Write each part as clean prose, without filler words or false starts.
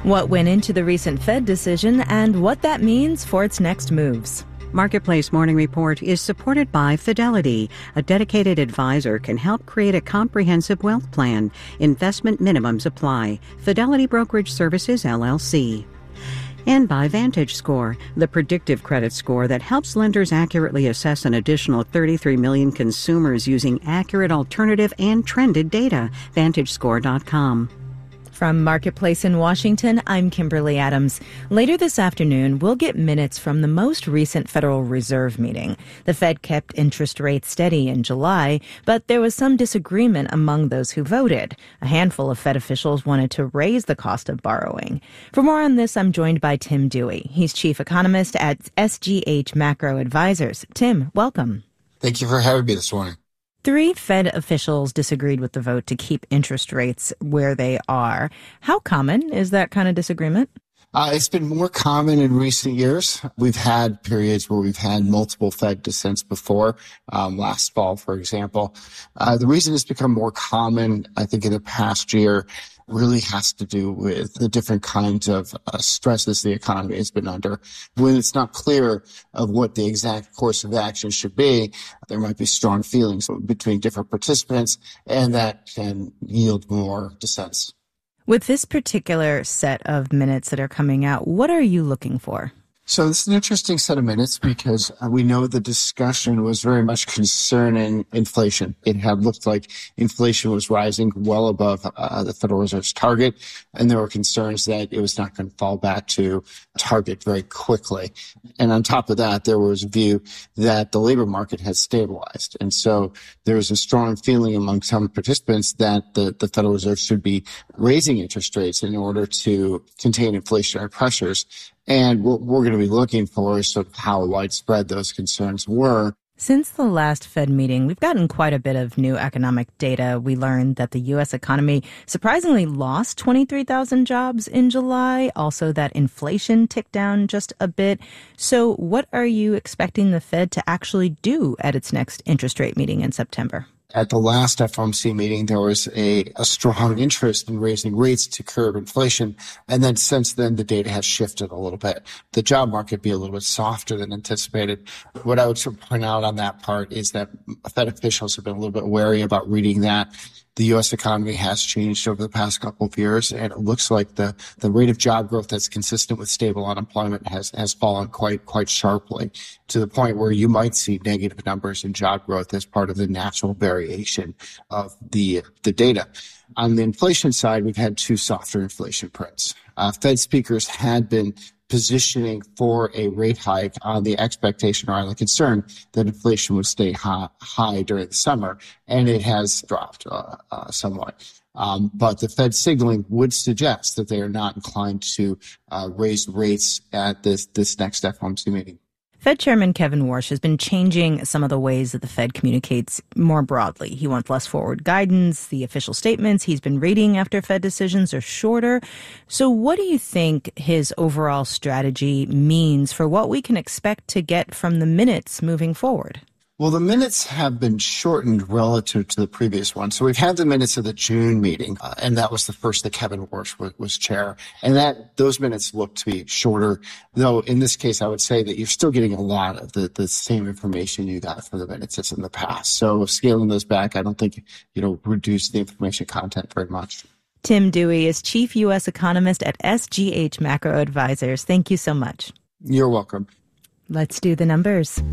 What went into the recent Fed decision and what that means for its next moves. Marketplace Morning Report is supported by Fidelity. A dedicated advisor can help create a comprehensive wealth plan. Investment minimums apply. Fidelity Brokerage Services, LLC. And by VantageScore, the predictive credit score that helps lenders accurately assess an additional 33 million consumers using accurate alternative and trended data. VantageScore.com. From Marketplace in Washington, I'm Kimberly Adams. Later this afternoon, we'll get minutes from the most recent Federal Reserve meeting. The Fed kept interest rates steady in July, but there was some disagreement among those who voted. A handful of Fed officials wanted to raise the cost of borrowing. For more on this, I'm joined by Tim Dewey. He's chief economist at SGH Macro Advisors. Tim, welcome. Thank you for having me this morning. 3 Fed officials disagreed with the vote to keep interest rates where they are. How common is that kind of disagreement? It's been more common in recent years. We've had periods where we've had multiple Fed dissents before, last fall, for example. The reason it's become more common, I think, in the past year really has to do with the different kinds of stresses the economy has been under. When it's not clear of what the exact course of action should be, there might be strong feelings between different participants, and that can yield more dissents. With this particular set of minutes that are coming out, what are you looking for? So this is an interesting set of minutes because we know the discussion was very much concerning inflation. It had looked like inflation was rising well above the Federal Reserve's target, and there were concerns that it was not going to fall back to target very quickly. And on top of that, there was a view that the labor market had stabilized. And so there was a strong feeling among some participants that the Federal Reserve should be raising interest rates in order to contain inflationary pressures. And what we're going to be looking for is sort of how widespread those concerns were. Since the last Fed meeting, we've gotten quite a bit of new economic data. We learned that the U.S. economy surprisingly lost 23,000 jobs in July, also that inflation ticked down just a bit. So what are you expecting the Fed to actually do at its next interest rate meeting in September? At the last FOMC meeting, there was a strong interest in raising rates to curb inflation. And then since then, the data has shifted a little bit. The job market be a little bit softer than anticipated. What I would sort of point out on that part is that Fed officials have been a little bit wary about reading that. The U.S. economy has changed over the past couple of years, and it looks like the rate of job growth that's consistent with stable unemployment has fallen quite sharply to the point where you might see negative numbers in job growth as part of the natural variation of the data. On the inflation side, we've had 2 softer inflation prints. Fed speakers had been positioning for a rate hike on the expectation or on the concern that inflation would stay high during the summer, and it has dropped somewhat. But the Fed signaling would suggest that they are not inclined to raise rates at this next FOMC meeting. Fed Chairman Kevin Warsh has been changing some of the ways that the Fed communicates more broadly. He wants less forward guidance. The official statements he's been reading after Fed decisions are shorter. So what do you think his overall strategy means for what we can expect to get from the minutes moving forward? Well, the minutes have been shortened relative to the previous one. So we've had the minutes of the June meeting, and that was the first that Kevin Warsh was chair. And those minutes look to be shorter, though in this case, I would say that you're still getting a lot of the same information you got from the minutes as in the past. So scaling those back, I don't think, reduce the information content very much. Tim Dewey is chief U.S. economist at SGH Macro Advisors. Thank you so much. You're welcome. Let's do the numbers.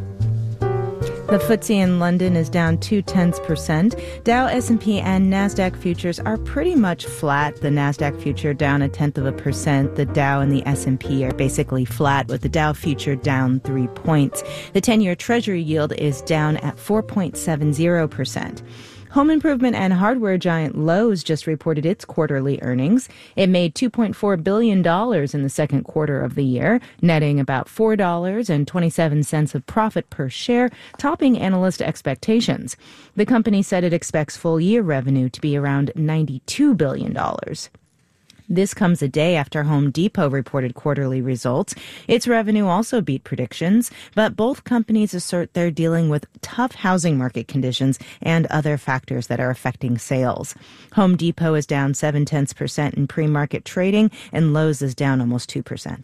The FTSE in London is down 0.2%. Dow, S&P, and NASDAQ futures are pretty much flat. The NASDAQ future down 0.1%. The Dow and the S&P are basically flat, with the Dow future down 3 points. The 10-year Treasury yield is down at 4.70%. Home improvement and hardware giant Lowe's just reported its quarterly earnings. It made $2.4 billion in the second quarter of the year, netting about $4.27 of profit per share, topping analyst expectations. The company said it expects full-year revenue to be around $92 billion. This comes a day after Home Depot reported quarterly results. Its revenue also beat predictions, but both companies assert they're dealing with tough housing market conditions and other factors that are affecting sales. Home Depot is down 0.7% in pre-market trading, and Lowe's is down almost 2%.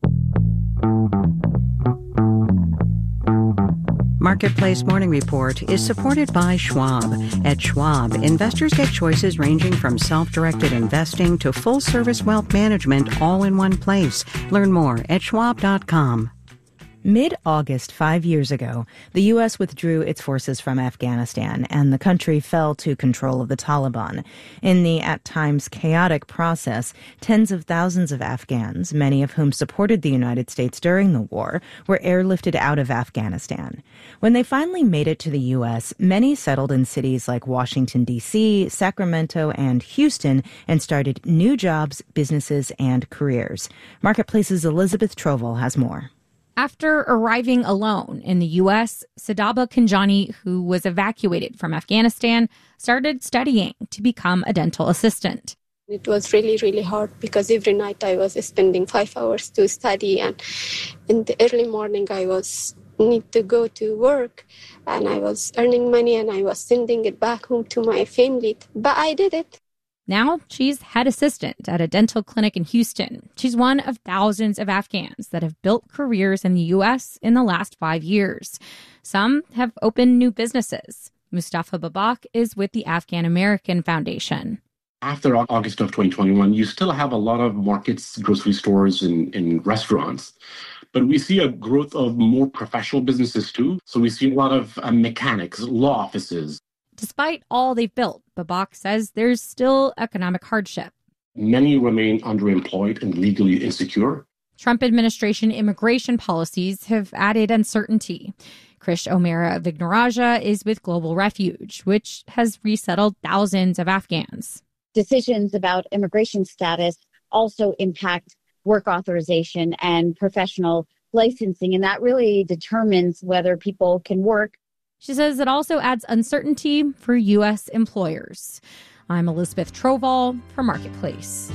Marketplace Morning Report is supported by Schwab. At Schwab, investors get choices ranging from self-directed investing to full-service wealth management all in one place. Learn more at schwab.com. Mid-August 5 years ago, the U.S. withdrew its forces from Afghanistan, and the country fell to control of the Taliban. In the at times chaotic process, tens of thousands of Afghans, many of whom supported the United States during the war, were airlifted out of Afghanistan. When they finally made it to the U.S., many settled in cities like Washington, D.C., Sacramento, and Houston, and started new jobs, businesses, and careers. Marketplace's Elizabeth Trovel has more. After arriving alone in the U.S., Sadaba Kanjani, who was evacuated from Afghanistan, started studying to become a dental assistant. It was really, really hard because every night I was spending 5 hours to study, and in the early morning I need to go to work, and I was earning money and I was sending it back home to my family. But I did it. Now she's head assistant at a dental clinic in Houston. She's one of thousands of Afghans that have built careers in the U.S. in the last 5 years. Some have opened new businesses. Mustafa Babak is with the Afghan American Foundation. After August of 2021, you still have a lot of markets, grocery stores, and restaurants. But we see a growth of more professional businesses too. So we see a lot of mechanics, law offices. Despite all they've built, Babak says there's still economic hardship. Many remain underemployed and legally insecure. Trump administration immigration policies have added uncertainty. Krish O'Mara Vignaraja is with Global Refuge, which has resettled thousands of Afghans. Decisions about immigration status also impact work authorization and professional licensing, and that really determines whether people can work. She says it also adds uncertainty for U.S. employers. I'm Elizabeth Troval for Marketplace.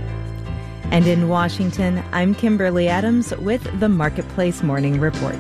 And in Washington, I'm Kimberly Adams with the Marketplace Morning Report.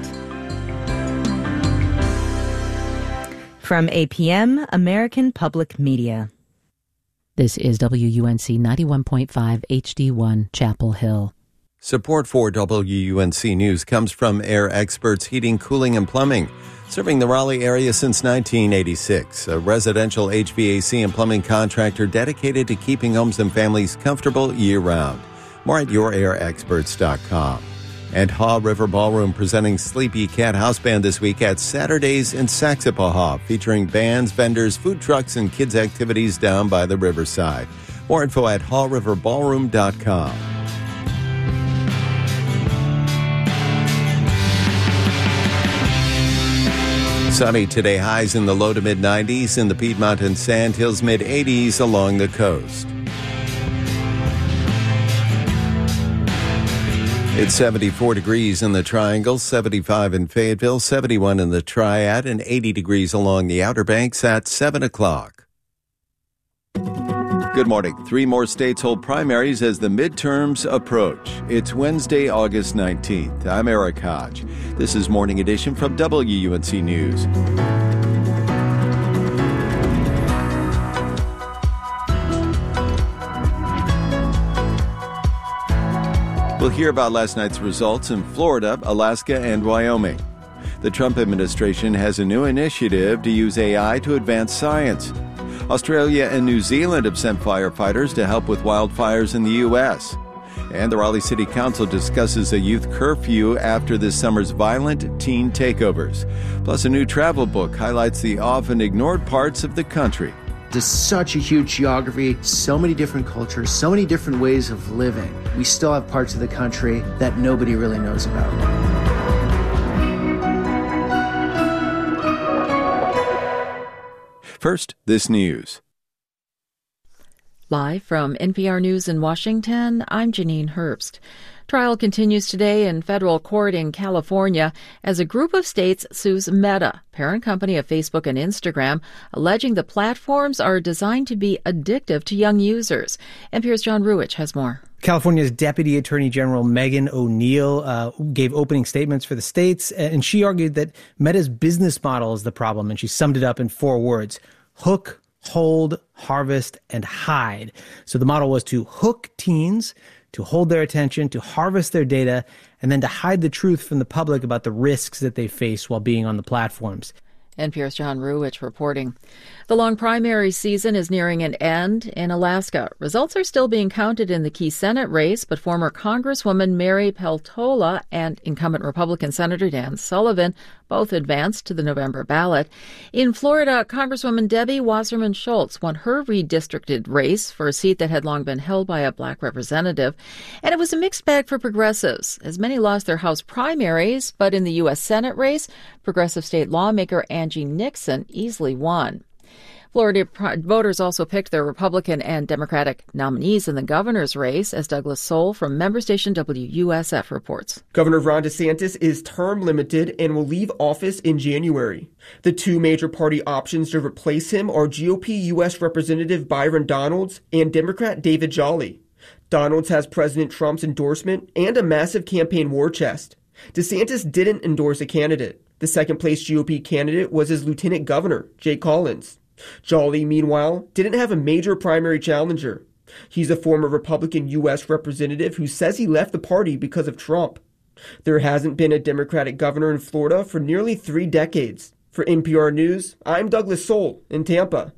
From APM, American Public Media. This is WUNC 91.5 HD1 Chapel Hill. Support for WUNC News comes from Air Experts Heating, Cooling, and Plumbing. Serving the Raleigh area since 1986, a residential HVAC and plumbing contractor dedicated to keeping homes and families comfortable year-round. More at yourairexperts.com. And Haw River Ballroom presenting Sleepy Cat House Band this week at Saturdays in Saxapahaw, featuring bands, vendors, food trucks, and kids' activities down by the riverside. More info at hawriverballroom.com. Sunny today, highs in the low to mid-90s in the Piedmont and Sandhills, mid-80s along the coast. It's 74 degrees in the Triangle, 75 in Fayetteville, 71 in the Triad, and 80 degrees along the Outer Banks at 7 o'clock. Good morning. 3 more states hold primaries as the midterms approach. It's Wednesday, August 19th. I'm Eric Hodge. This is Morning Edition from WUNC News. We'll hear about last night's results in Florida, Alaska, and Wyoming. The Trump administration has a new initiative to use AI to advance science. Australia and New Zealand have sent firefighters to help with wildfires in the U.S. And the Raleigh City Council discusses a youth curfew after this summer's violent teen takeovers. Plus, a new travel book highlights the often ignored parts of the country. There's such a huge geography, so many different cultures, so many different ways of living. We still have parts of the country that nobody really knows about. First, this news. Live from NPR News in Washington, I'm Janine Herbst. Trial continues today in federal court in California as a group of states sues Meta, parent company of Facebook and Instagram, alleging the platforms are designed to be addictive to young users. NPR's John Ruwitch has more. California's Deputy Attorney General Megan O'Neill gave opening statements for the states, and she argued that Meta's business model is the problem, and she summed it up in 4 words: hook, hold, harvest, and hide. So the model was to hook teens, to hold their attention, to harvest their data, and then to hide the truth from the public about the risks that they face while being on the platforms. NPR's John Ruwitch reporting. The long primary season is nearing an end in Alaska. Results are still being counted in the key Senate race, but former Congresswoman Mary Peltola and incumbent Republican Senator Dan Sullivan both advanced to the November ballot. In Florida, Congresswoman Debbie Wasserman Schultz won her redistricted race for a seat that had long been held by a black representative. And it was a mixed bag for progressives, as many lost their House primaries, but in the U.S. Senate race, progressive state lawmaker Angie Nixon easily won. Florida voters also picked their Republican and Democratic nominees in the governor's race, as Douglas Soul from member station WUSF reports. Governor Ron DeSantis is term limited and will leave office in January. The 2 major party options to replace him are GOP U.S. Representative Byron Donalds and Democrat David Jolly. Donalds has President Trump's endorsement and a massive campaign war chest. DeSantis didn't endorse a candidate. The second-place GOP candidate was his lieutenant governor, Jay Collins. Jolly, meanwhile, didn't have a major primary challenger. He's a former Republican U.S. representative who says he left the party because of Trump. There hasn't been a Democratic governor in Florida for nearly 3 decades. For NPR News, I'm Douglas Soul in Tampa.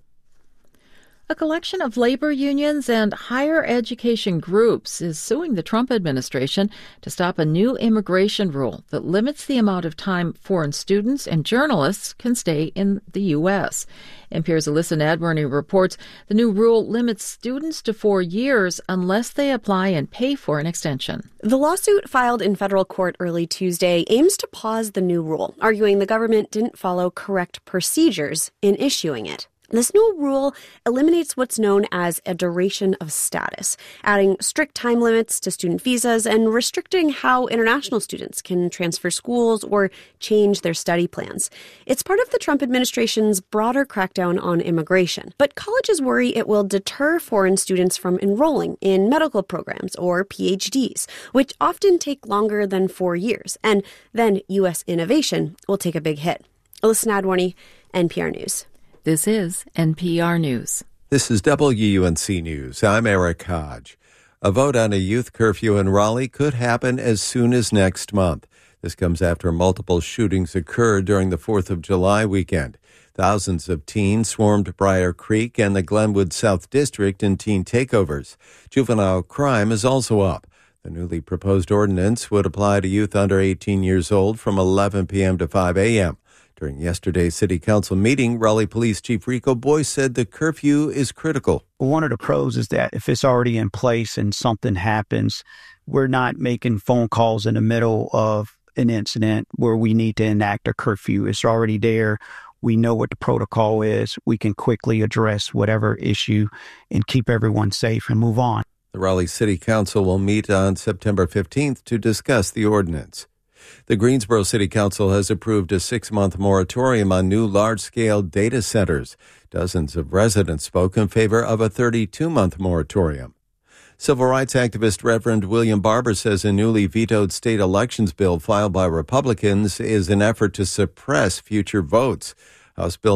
A collection of labor unions and higher education groups is suing the Trump administration to stop a new immigration rule that limits the amount of time foreign students and journalists can stay in the U.S. NPR's Alyssa Nadworny reports the new rule limits students to 4 years unless they apply and pay for an extension. The lawsuit filed in federal court early Tuesday aims to pause the new rule, arguing the government didn't follow correct procedures in issuing it. This new rule eliminates what's known as a duration of status, adding strict time limits to student visas and restricting how international students can transfer schools or change their study plans. It's part of the Trump administration's broader crackdown on immigration, but colleges worry it will deter foreign students from enrolling in medical programs or PhDs, which often take longer than 4 years, and then U.S. innovation will take a big hit. Alyssa Nadworny, NPR News. This is NPR News. This is WUNC News. I'm Eric Hodge. A vote on a youth curfew in Raleigh could happen as soon as next month. This comes after multiple shootings occurred during the 4th of July weekend. Thousands of teens swarmed Briar Creek and the Glenwood South District in teen takeovers. Juvenile crime is also up. The newly proposed ordinance would apply to youth under 18 years old from 11 p.m. to 5 a.m. During yesterday's city council meeting, Raleigh Police Chief Rico Boyce said the curfew is critical. One of the pros is that if it's already in place and something happens, we're not making phone calls in the middle of an incident where we need to enact a curfew. It's already there. We know what the protocol is. We can quickly address whatever issue and keep everyone safe and move on. The Raleigh City Council will meet on September 15th to discuss the ordinance. The Greensboro City Council has approved a 6-month moratorium on new large-scale data centers. Dozens of residents spoke in favor of a 32-month moratorium. Civil rights activist Reverend William Barber says a newly vetoed state elections bill filed by Republicans is an effort to suppress future votes. House Bill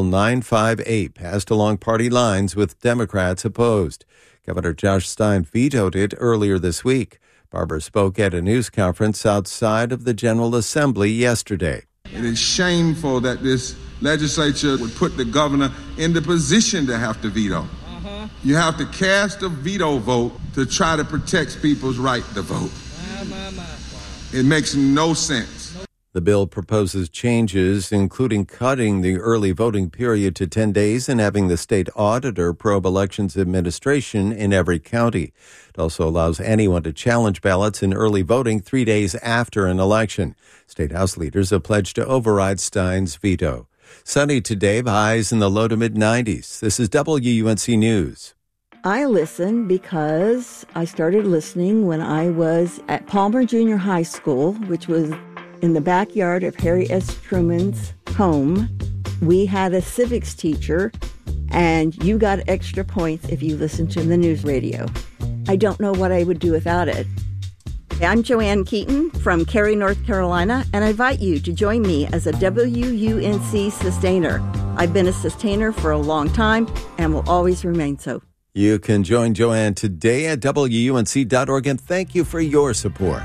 958 passed along party lines with Democrats opposed. Governor Josh Stein vetoed it earlier this week. Barber spoke at a news conference outside of the General Assembly yesterday. It is shameful that this legislature would put the governor in the position to have to veto. You have to cast a veto vote to try to protect people's right to vote. It makes no sense. The bill proposes changes, including cutting the early voting period to 10 days and having the state auditor probe elections administration in every county. It also allows anyone to challenge ballots in early voting 3 days after an election. State House leaders have pledged to override Stein's veto. Sunny today, highs in the low to mid-90s. This is WUNC News. I listen because I started listening when I was at Palmer Junior High School, which was in the backyard of Harry S. Truman's home. We had a civics teacher, and you got extra points if you listened to the news radio. I don't know what I would do without it. I'm Joanne Keaton from Cary, North Carolina, and I invite you to join me as a WUNC sustainer. I've been a sustainer for a long time and will always remain so. You can join Joanne today at WUNC.org, and thank you for your support.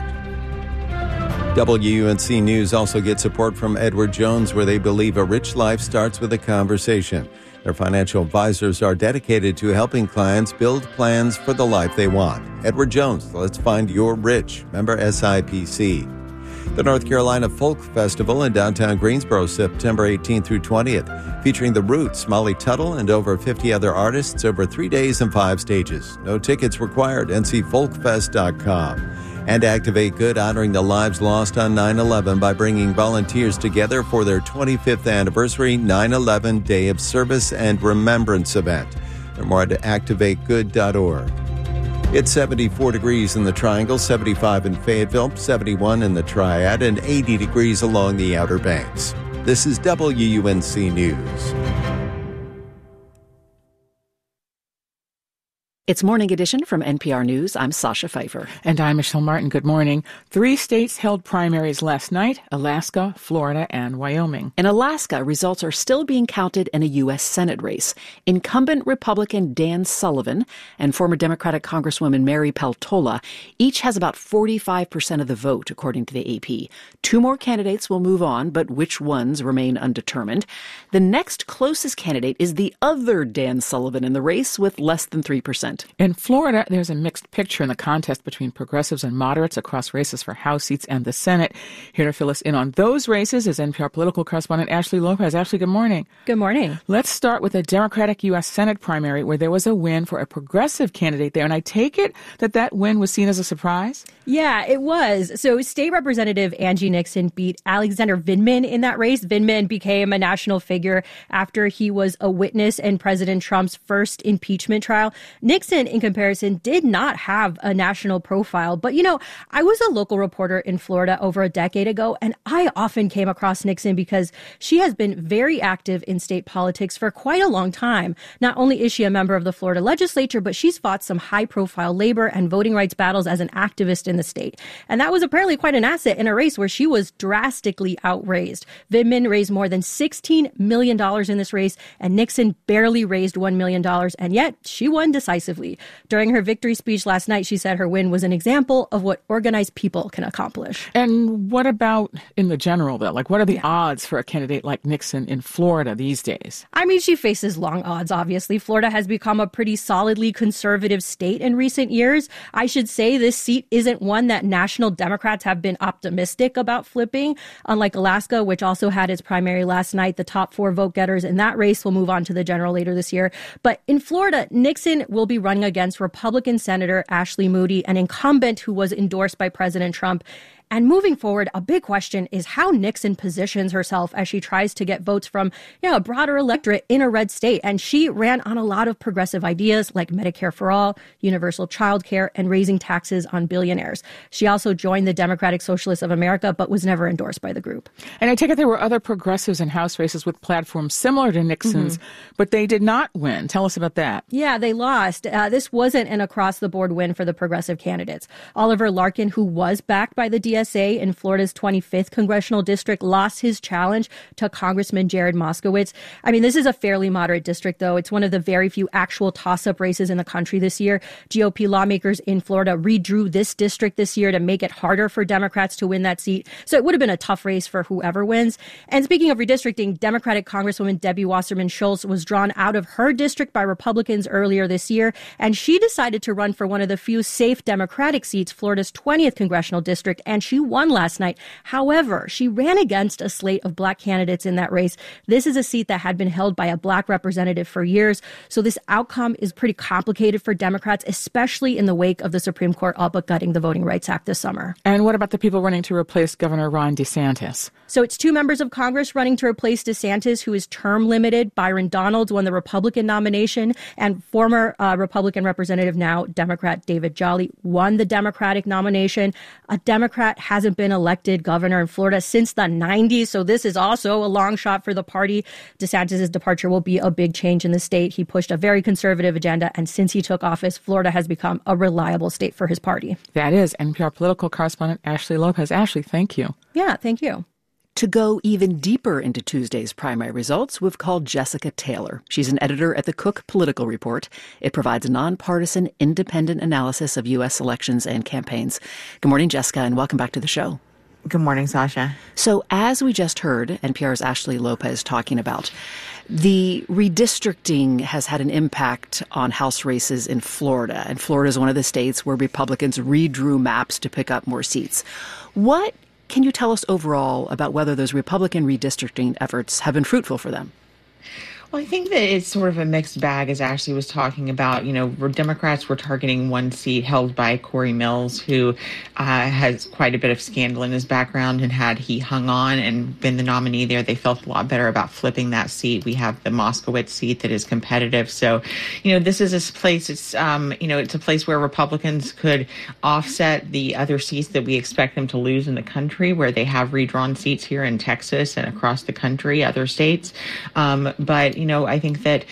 WUNC News also gets support from Edward Jones, where they believe a rich life starts with a conversation. Their financial advisors are dedicated to helping clients build plans for the life they want. Edward Jones, let's find your rich. Member SIPC. The North Carolina Folk Festival in downtown Greensboro, September 18th through 20th, featuring The Roots, Molly Tuttle, and over 50 other artists over 3 days and 5 stages. No tickets required. ncfolkfest.com. And Activate Good, honoring the lives lost on 9/11 by bringing volunteers together for their 25th anniversary 9/11 Day of Service and Remembrance event. Learn more at activategood.org. It's 74 degrees in the Triangle, 75 in Fayetteville, 71 in the Triad, and 80 degrees along the Outer Banks. This is WUNC News. It's Morning Edition from NPR News. I'm Sasha Pfeiffer. And I'm Michelle Martin. Good morning. 3 states held primaries last night: Alaska, Florida, and Wyoming. In Alaska, results are still being counted in a U.S. Senate race. Incumbent Republican Dan Sullivan and former Democratic Congresswoman Mary Peltola each has about 45% of the vote, according to the AP. 2 more candidates will move on, but which ones remain undetermined. The next closest candidate is the other Dan Sullivan in the race with less than 3%. In Florida, there's a mixed picture in the contest between progressives and moderates across races for House seats and the Senate. Here to fill us in on those races is NPR political correspondent Ashley Lopez. Ashley, good morning. Good morning. Let's start with a Democratic U.S. Senate primary where there was a win for a progressive candidate there. And I take it that win was seen as a surprise? Yeah, it was. So State Representative Angie Nixon beat Alexander Vindman in that race. Vindman became a national figure after he was a witness in President Trump's first impeachment trial. Nixon, in comparison, did not have a national profile. But, you know, I was a local reporter in Florida over a decade ago, and I often came across Nixon because she has been very active in state politics for quite a long time. Not only is she a member of the Florida legislature, but she's fought some high-profile labor and voting rights battles as an activist in the state. And that was apparently quite an asset in a race where she was drastically outraised. Vindman raised more than $16 million in this race, and Nixon barely raised $1 million, and yet she won decisively. During her victory speech last night, she said her win was an example of what organized people can accomplish. And what about in the general, though? Like, what are the odds for a candidate like Nixon in Florida these days? I mean, she faces long odds, obviously. Florida has become a pretty solidly conservative state in recent years. I should say this seat isn't one that national Democrats have been optimistic about flipping. Unlike Alaska, which also had its primary last night, the top 4 vote getters in that race will move on to the general later this year. But in Florida, Nixon will be running against Republican Senator Ashley Moody, an incumbent who was endorsed by President Trump. And moving forward, a big question is how Nixon positions herself as she tries to get votes from, a broader electorate in a red state. And she ran on a lot of progressive ideas like Medicare for all, universal child care, and raising taxes on billionaires. She also joined the Democratic Socialists of America, but was never endorsed by the group. And I take it there were other progressives in House races with platforms similar to Nixon's, but they did not win. Tell us about that. Yeah, they lost. This wasn't an across-the-board win for the progressive candidates. Oliver Larkin, who was backed by the DSA in Florida's 25th congressional district, lost his challenge to Congressman Jared Moskowitz. I mean, this is a fairly moderate district, though. It's one of the very few actual toss-up races in the country this year. GOP lawmakers in Florida redrew this district this year to make it harder for Democrats to win that seat. So it would have been a tough race for whoever wins. And speaking of redistricting, Democratic Congresswoman Debbie Wasserman Schultz was drawn out of her district by Republicans earlier this year, and she decided to run for one of the few safe Democratic seats, Florida's 20th congressional district, and She won last night. However, she ran against a slate of black candidates in that race. This is a seat that had been held by a black representative for years. So this outcome is pretty complicated for Democrats, especially in the wake of the Supreme Court all but gutting the Voting Rights Act this summer. And what about the people running to replace Governor Ron DeSantis? So it's 2 members of Congress running to replace DeSantis, who is term limited. Byron Donalds won the Republican nomination, and former Republican representative, now Democrat David Jolly, won the Democratic nomination. A Democrat hasn't been elected governor in Florida since the 90s, so this is also a long shot for the party. DeSantis' departure will be a big change in the state. He pushed a very conservative agenda, and since he took office, Florida has become a reliable state for his party. That is NPR political correspondent Ashley Lopez. Ashley, thank you. Yeah, thank you. To go even deeper into Tuesday's primary results, we've called Jessica Taylor. She's an editor at the Cook Political Report. It provides a nonpartisan, independent analysis of U.S. elections and campaigns. Good morning, Jessica, and welcome back to the show. Good morning, Sasha. So as we just heard NPR's Ashley Lopez talking about, the redistricting has had an impact on House races in Florida. And Florida is one of the states where Republicans redrew maps to pick up more seats. What can you tell us overall about whether those Republican redistricting efforts have been fruitful for them? Well, I think that it's sort of a mixed bag, as Ashley was talking about. You know, Democrats were targeting one seat held by Corey Mills, who has quite a bit of scandal in his background. And had he hung on and been the nominee there, they felt a lot better about flipping that seat. We have the Moskowitz seat that is competitive. So, you know, this is a place, it's a place where Republicans could offset the other seats that we expect them to lose in the country, where they have redrawn seats here in Texas and across the country, other states. But you know, I think that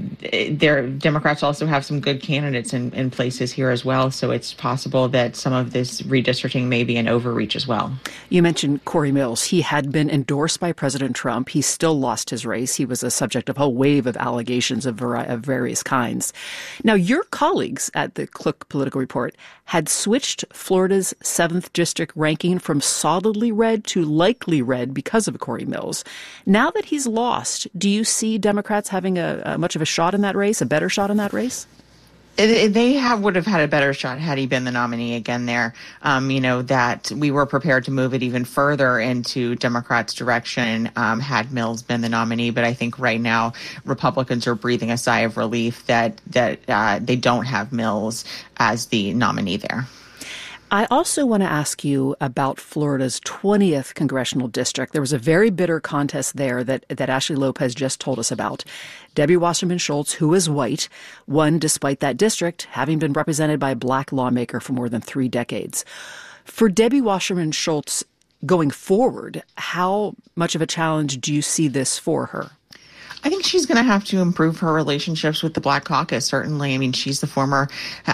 Democrats also have some good candidates in places here as well. So it's possible that some of this redistricting may be an overreach as well. You mentioned Corey Mills. He had been endorsed by President Trump. He still lost his race. He was a subject of a whole wave of allegations of various kinds. Now, your colleagues at the Cook Political Report had switched Florida's 7th district ranking from solidly red to likely red because of Corey Mills. Now that he's lost, do you see Democrats having a much of a shot in that race, a better shot in that race? They would have had a better shot had he been the nominee again there. That we were prepared to move it even further into Democrats' direction had Mills been the nominee. But I think right now Republicans are breathing a sigh of relief that they don't have Mills as the nominee there. I also want to ask you about Florida's 20th congressional district. There was a very bitter contest there that Ashley Lopez just told us about. Debbie Wasserman Schultz, who is white, won despite that district having been represented by a black lawmaker for more than 3 decades. For Debbie Wasserman Schultz going forward, how much of a challenge do you see this for her? I think she's going to have to improve her relationships with the Black Caucus, certainly. I mean, she's the former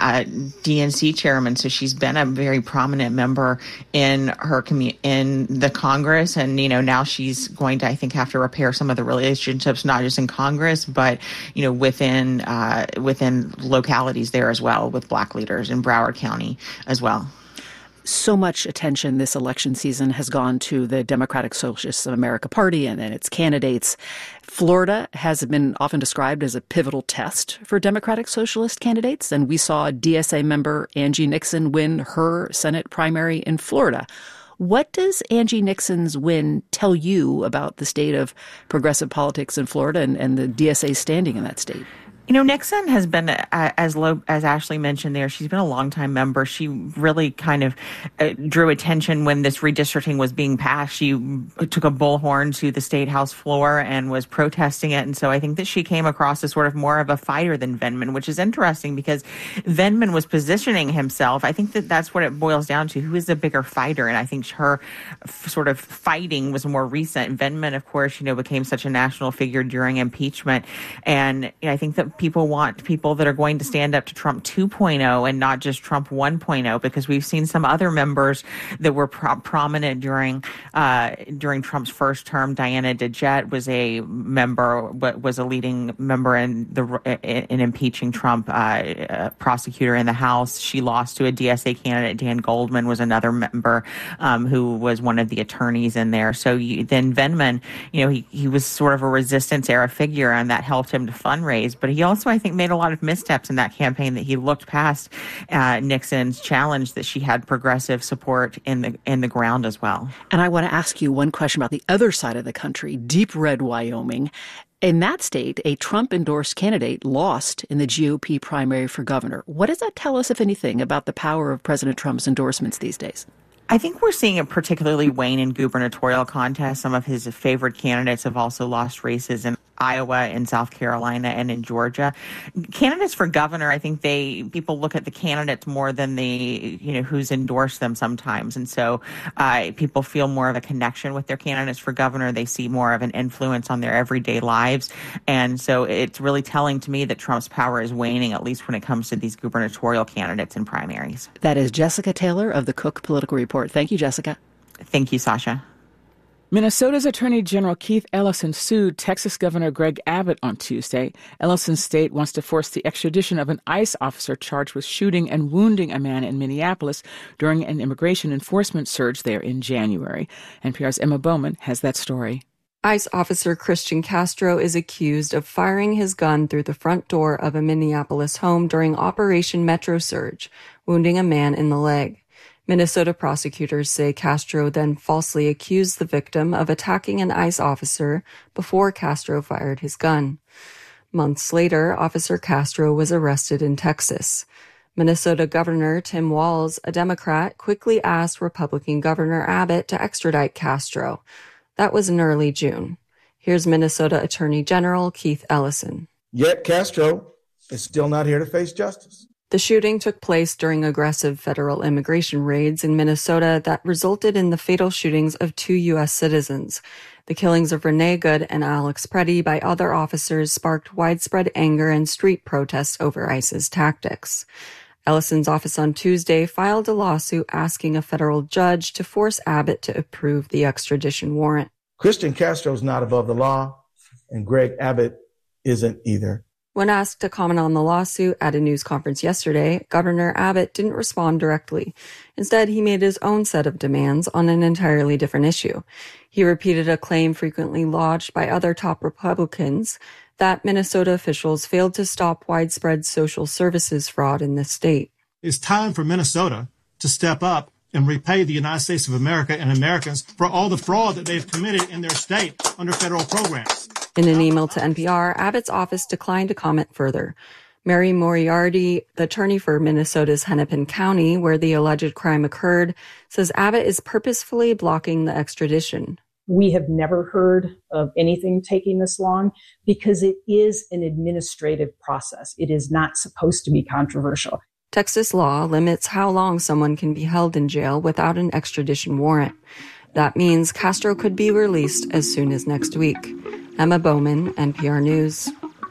DNC chairman, so she's been a very prominent member in her in the Congress. And, you know, now she's going to, I think, have to repair some of the relationships, not just in Congress, but, you know, within localities there as well, with Black leaders in Broward County as well. So much attention this election season has gone to the Democratic Socialists of America Party and its candidates. Florida has been often described as a pivotal test for Democratic Socialist candidates, and we saw DSA member Angie Nixon win her Senate primary in Florida. What does Angie Nixon's win tell you about the state of progressive politics in Florida and the DSA's standing in that state? You know, Nixon has been, as Ashley mentioned there, she's been a longtime member. She really kind of drew attention when this redistricting was being passed. She took a bullhorn to the state house floor and was protesting it. And so I think that she came across as sort of more of a fighter than Vindman, which is interesting because Vindman was positioning himself. I think that that's what it boils down to. Who is the bigger fighter? And I think her sort of fighting was more recent. Vindman, of course, you know, became such a national figure during impeachment. And I think that people want people that are going to stand up to Trump 2.0 and not just Trump 1.0, because we've seen some other members that were prominent during Trump's first term. Diana DeJette was a leading member in impeaching Trump, prosecutor in the House. She lost to a DSA candidate. Dan Goldman was another member who was one of the attorneys in there. So then Vindman, you know, he was sort of a resistance era figure, and that helped him to fundraise. But he he also, I think, made a lot of missteps in that campaign, that he looked past Nixon's challenge that she had progressive support in the ground as well. And I want to ask you one question about the other side of the country, deep red Wyoming. In that state, a Trump-endorsed candidate lost in the GOP primary for governor. What does that tell us, if anything, about the power of President Trump's endorsements these days? I think we're seeing it particularly wane in gubernatorial contests. Some of his favored candidates have also lost races in Iowa, in South Carolina, and in Georgia. Candidates for governor, I think people look at the candidates more than who's endorsed them sometimes. And so people feel more of a connection with their candidates for governor. They see more of an influence on their everyday lives. And so it's really telling to me that Trump's power is waning, at least when it comes to these gubernatorial candidates and primaries. That is Jessica Taylor of the Cook Political Report. Thank you, Jessica. Thank you, Sasha. Minnesota's Attorney General Keith Ellison sued Texas Governor Greg Abbott on Tuesday. Ellison's state wants to force the extradition of an ICE officer charged with shooting and wounding a man in Minneapolis during an immigration enforcement surge there in January. NPR's Emma Bowman has that story. ICE officer Christian Castro is accused of firing his gun through the front door of a Minneapolis home during Operation Metro Surge, wounding a man in the leg. Minnesota prosecutors say Castro then falsely accused the victim of attacking an ICE officer before Castro fired his gun. Months later, Officer Castro was arrested in Texas. Minnesota Governor Tim Walz, a Democrat, quickly asked Republican Governor Abbott to extradite Castro. That was in early June. Here's Minnesota Attorney General Keith Ellison. Yet Castro is still not here to face justice. The shooting took place during aggressive federal immigration raids in Minnesota that resulted in the fatal shootings of 2 U.S. citizens. The killings of Renee Good and Alex Preddy by other officers sparked widespread anger and street protests over ICE's tactics. Ellison's office on Tuesday filed a lawsuit asking a federal judge to force Abbott to approve the extradition warrant. Christian Castro is not above the law, and Greg Abbott isn't either. When asked to comment on the lawsuit at a news conference yesterday, Governor Abbott didn't respond directly. Instead, he made his own set of demands on an entirely different issue. He repeated a claim frequently lodged by other top Republicans that Minnesota officials failed to stop widespread social services fraud in this state. It's time for Minnesota to step up and repay the United States of America and Americans for all the fraud that they've committed in their state under federal programs. In an email to NPR, Abbott's office declined to comment further. Mary Moriarty, the attorney for Minnesota's Hennepin County, where the alleged crime occurred, says Abbott is purposefully blocking the extradition. We have never heard of anything taking this long because it is an administrative process. It is not supposed to be controversial. Texas law limits how long someone can be held in jail without an extradition warrant. That means Castro could be released as soon as next week. Emma Bowman, NPR News.